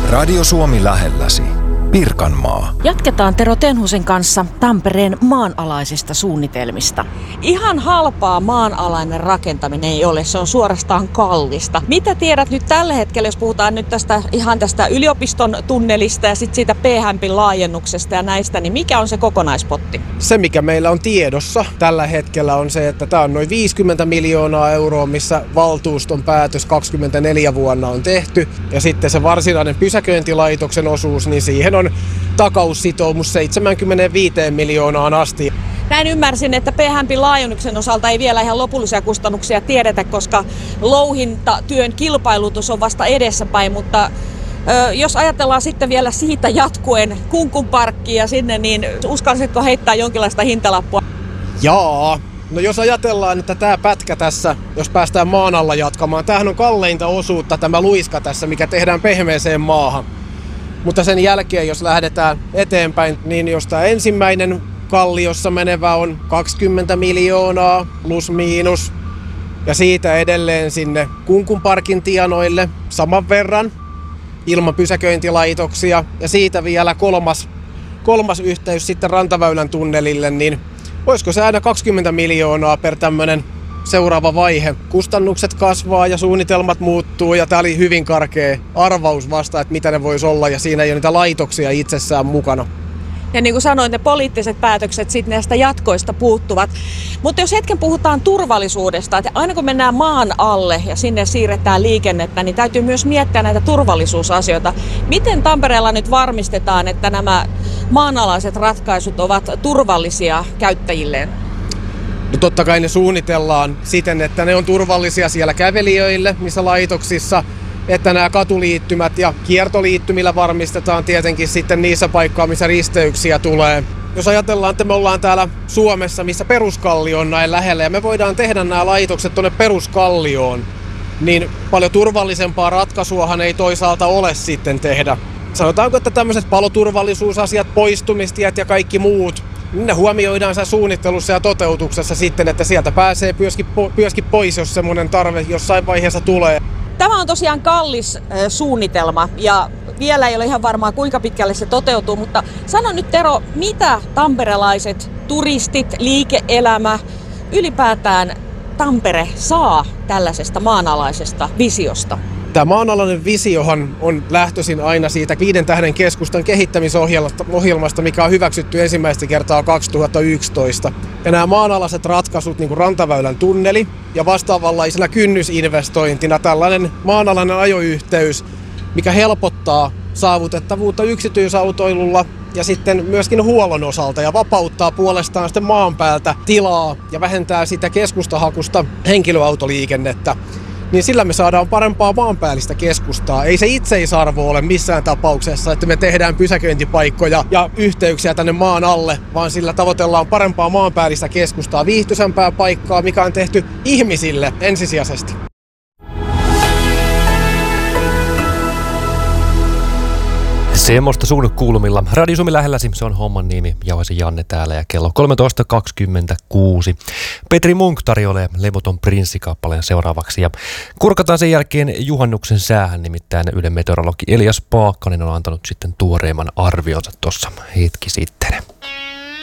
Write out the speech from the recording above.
Radio Suomi lähelläsi. Pirkanmaa. Jatketaan Tero Tenhusen kanssa Tampereen maanalaisista suunnitelmista. Ihan halpaa maanalainen rakentaminen ei ole, se on suorastaan kallista. Mitä tiedät nyt tällä hetkellä, jos puhutaan nyt tästä yliopiston tunnelista ja sitten siitä P-hämpin laajennuksesta ja näistä, niin mikä on se kokonaispotti? Se, mikä meillä on tiedossa tällä hetkellä on se, että tämä on noin 50 miljoonaa euroa, missä valtuuston päätös 24 vuonna on tehty. Ja sitten se varsinainen pysäköintilaitoksen osuus, niin siihen on takaussitoumus 75 miljoonaan asti. Näin ymmärsin, että P-hämpin laajennuksen osalta ei vielä ihan lopullisia kustannuksia tiedetä, koska louhintatyön kilpailutus on vasta edessäpäin, mutta jos ajatellaan sitten vielä siitä jatkuen Kunkunparkkiin ja sinne, niin uskallisitko heittää jonkinlaista hintalappua? Jaa. No jos ajatellaan, että tämä pätkä tässä, jos päästään maan alla jatkamaan, tämähän on kalleinta osuutta tämä luiska tässä, mikä tehdään pehmeeseen maahan. Mutta sen jälkeen, jos lähdetään eteenpäin, niin jos tämä ensimmäinen kalliossa menevä on 20 miljoonaa plus miinus, ja siitä edelleen sinne Kunkunparkin tienoille saman verran ilman pysäköintilaitoksia, ja siitä vielä kolmas yhteys sitten Rantaväylän tunnelille, niin voisiko se aina 20 miljoonaa per tämmöinen seuraava vaihe. Kustannukset kasvaa ja suunnitelmat muuttuu ja tämä oli hyvin karkea arvaus vasta, että mitä ne voisi olla ja siinä ei ole niitä laitoksia itsessään mukana. Ja niin kuin sanoin, ne poliittiset päätökset sitten näistä jatkoista puuttuvat. Mutta jos hetken puhutaan turvallisuudesta, että aina kun mennään maan alle ja sinne siirretään liikennettä, niin täytyy myös miettiä näitä turvallisuusasioita. Miten Tampereella nyt varmistetaan, että nämä maanalaiset ratkaisut ovat turvallisia käyttäjilleen? No totta kai ne suunnitellaan siten, että ne on turvallisia siellä kävelijöille, missä laitoksissa, että nämä katuliittymät ja kiertoliittymillä varmistetaan tietenkin sitten niissä paikkoja, missä risteyksiä tulee. Jos ajatellaan, että me ollaan täällä Suomessa, missä peruskallio on näin lähellä ja me voidaan tehdä nämä laitokset tuonne peruskallioon, niin paljon turvallisempaa ratkaisuahan ei toisaalta ole sitten tehdä. Sanotaanko, että tämmöiset paloturvallisuusasiat, poistumistiet ja kaikki muut, ne huomioidaan suunnittelussa ja toteutuksessa sitten, että sieltä pääsee myöskin pois, jos semmoinen tarve jossain vaiheessa tulee. Tämä on tosiaan kallis suunnitelma ja vielä ei ole ihan varmaa kuinka pitkälle se toteutuu, mutta sano nyt Tero, mitä tamperelaiset, turistit, liike-elämä, ylipäätään Tampere saa tällaisesta maanalaisesta visiosta? Tämä maanalainen visiohan on lähtöisin aina siitä 5 tähden keskustan kehittämisohjelmasta, mikä on hyväksytty ensimmäistä kertaa 2011. Ja nämä maanalaiset ratkaisut, niin kuin Rantaväylän tunneli ja vastaavanlaisena kynnysinvestointina tällainen maanalainen ajoyhteys, mikä helpottaa saavutettavuutta yksityisautoilulla ja sitten myöskin huollon osalta ja vapauttaa puolestaan sitten maan päältä tilaa ja vähentää sitä keskustahakusta henkilöautoliikennettä. Niin sillä me saadaan parempaa maanpäällistä keskustaa. Ei se itseisarvo ole missään tapauksessa, että me tehdään pysäköintipaikkoja ja yhteyksiä tänne maan alle, vaan sillä tavoitellaan parempaa maanpäällistä keskustaa, viihtyisämpää paikkaa, mikä on tehty ihmisille ensisijaisesti. Semmoista suunnekuulumilla. Radio Suomi lähelläsi, se on homman nimi. Jauhaisen Janne täällä ja kello 13.26. Petri Munk tarjoilee Levoton prinssikappaleen seuraavaksi. Ja kurkataan sen jälkeen juhannuksen säähän, nimittäin Ylen meteorologi Elias Paakkanen on antanut sitten tuoreimman arvionsa tuossa hetki sitten.